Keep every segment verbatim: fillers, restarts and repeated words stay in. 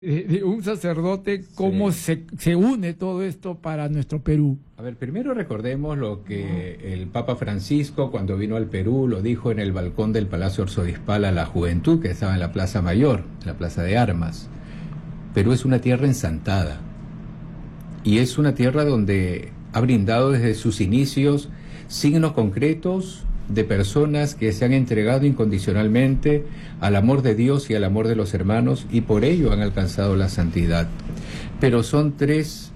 de, de un sacerdote, cómo Sí. se, se une todo esto para nuestro Perú. A ver, primero recordemos lo que el Papa Francisco, cuando vino al Perú, lo dijo en el balcón del Palacio Arzobispal a la juventud que estaba en la Plaza Mayor, en la Plaza de Armas. Perú es una tierra ensantada y es una tierra donde ha brindado desde sus inicios signos concretos de personas que se han entregado incondicionalmente al amor de Dios y al amor de los hermanos, y por ello han alcanzado la santidad. Pero son tres,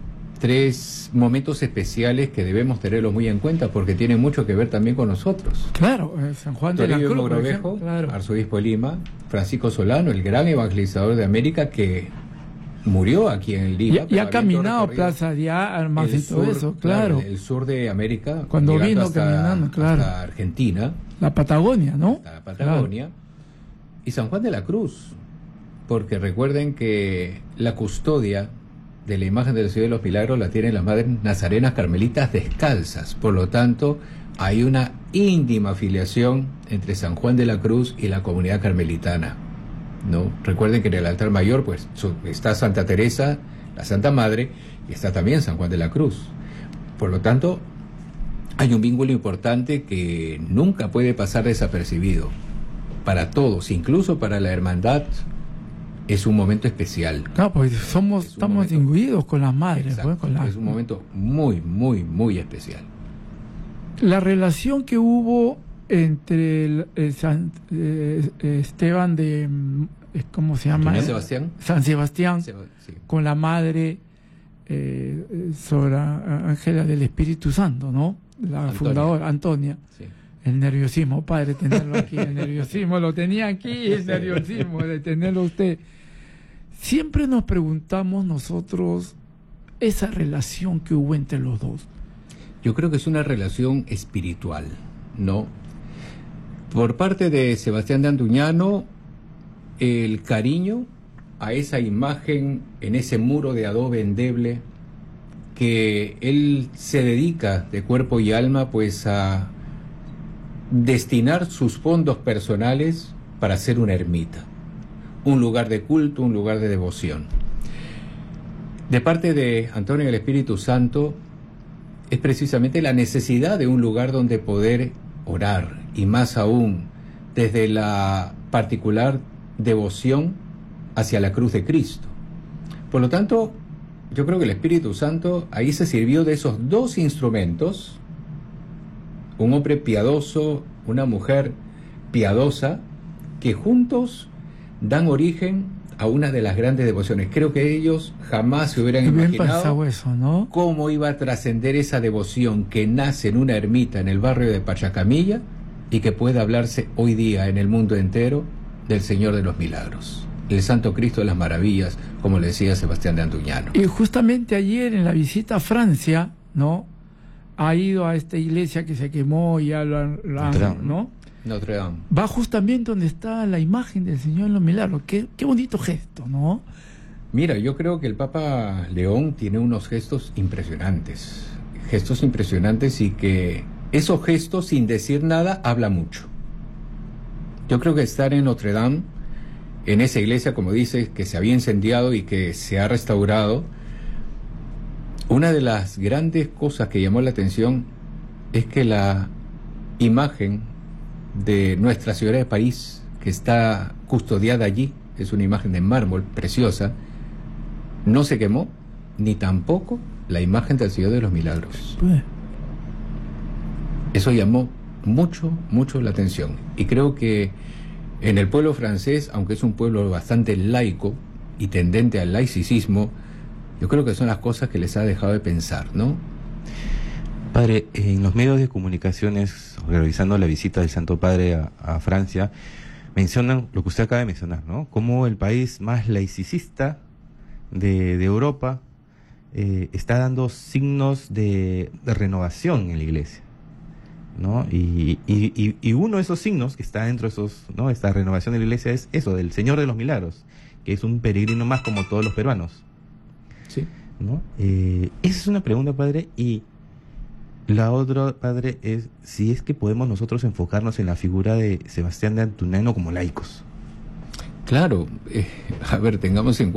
tres momentos especiales que debemos tenerlos muy en cuenta, porque tienen mucho que ver también con nosotros. Claro, eh, San Juan de la Toribio Cruz, por Mogrovejo, ejemplo, claro. arzobispo de Lima; Francisco Solano, el gran evangelizador de América, que murió aquí en Lima. Y, y pero ha caminado recorrido Plaza de Armas el y todo sur, eso, claro. El sur de América, Cuando llegando vino hasta, caminando, claro. hasta Argentina, La Patagonia, ¿no? hasta la Patagonia, y San Juan de la Cruz, porque recuerden que la custodia de la imagen del Señor de los Milagros la tienen las Madres Nazarenas Carmelitas Descalzas. Por lo tanto, hay una íntima afiliación entre San Juan de la Cruz y la comunidad carmelitana, ¿no? Recuerden que en el altar mayor pues su- está Santa Teresa, la Santa Madre, y está también San Juan de la Cruz. Por lo tanto, hay un vínculo importante que nunca puede pasar desapercibido. Para todos, incluso para la hermandad, es un momento especial. Claro, pues somos, Es un estamos momento- imbuidos con las madres, Exacto. pues, con la, Es un momento muy, muy, muy especial. la relación que hubo entre el, el San, eh, eh, Esteban de, mm, eh, ¿cómo se llama? Antonio Sebastián. San Sebastián, Se- sí. con la madre eh, eh, Sora Ángela del Espíritu Santo, ¿no? La Antonia. fundadora, Antonia. Sí. El nerviosismo, padre, tenerlo aquí, el nerviosismo, lo tenía aquí, el nerviosismo de tenerlo usted. Siempre nos preguntamos nosotros esa relación que hubo entre los dos. Yo creo que es una relación espiritual, ¿no? Por parte de Sebastián de Antuñano, el cariño a esa imagen en ese muro de adobe endeble, que él se dedica de cuerpo y alma pues a destinar sus fondos personales para hacer una ermita, un lugar de culto, un lugar de devoción. De parte de Antonio del Espíritu Santo, es precisamente la necesidad de un lugar donde poder orar, y más aún desde la particular devoción hacia la cruz de Cristo. Por lo tanto, yo creo que el Espíritu Santo ahí se sirvió de esos dos instrumentos, un hombre piadoso, una mujer piadosa, que juntos dan origen a una de las grandes devociones. Creo que ellos jamás se hubieran Qué bien imaginado pasado eso, ¿no? cómo iba a trascender esa devoción que nace en una ermita en el barrio de Pachacamilla y que puede hablarse hoy día en el mundo entero del Señor de los Milagros, el Santo Cristo de las Maravillas, como le decía Sebastián de Antuñano. Y justamente ayer en la visita a Francia, ¿no? Ha ido a esta iglesia que se quemó y ya lo han, lo han- Notre Dame. ¿no? Notre Dame. Va justamente donde está la imagen del Señor de los Milagros. Qué, qué bonito gesto, ¿no? Mira, yo creo que el Papa León tiene unos gestos impresionantes, gestos impresionantes, y que esos gestos, sin decir nada, habla mucho. Yo creo que estar en Notre Dame, en esa iglesia, como dices, que se había incendiado y que se ha restaurado, una de las grandes cosas que llamó la atención es que la imagen de Nuestra Señora de París, que está custodiada allí, es una imagen de mármol preciosa, no se quemó, ni tampoco la imagen del Señor de los Milagros. Pues, Eso llamó mucho, mucho la atención. Y creo que en el pueblo francés, aunque es un pueblo bastante laico y tendente al laicismo, yo creo que son las cosas que les ha dejado de pensar, ¿no? Padre, en los medios de comunicaciones, realizando la visita del Santo Padre a, a Francia, mencionan lo que usted acaba de mencionar, ¿no? Como el país más laicista de, de Europa eh, está dando signos de, de renovación en la iglesia, ¿no? Y, y, y, y uno de esos signos que está dentro de esos, ¿no? Esta renovación de la iglesia es eso, del Señor de los Milagros, que es un peregrino más como todos los peruanos, Sí. ¿no? Eh, esa es una pregunta, padre, y la otra, padre, es si es que podemos nosotros enfocarnos en la figura de Sebastián de Antuñano como laicos. Claro, eh, a ver, tengamos en cuenta